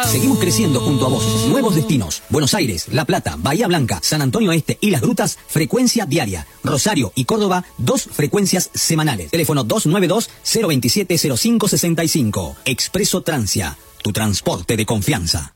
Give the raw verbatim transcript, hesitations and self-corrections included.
Seguimos creciendo junto a vos. Nuevos destinos. Buenos Aires, La Plata, Bahía Blanca, San Antonio Este y Las Grutas, frecuencia diaria. Rosario y Córdoba, dos frecuencias semanales. Teléfono dos nueve dos, cero dos siete, cero cinco seis cinco. Expreso Transia, tu transporte de confianza.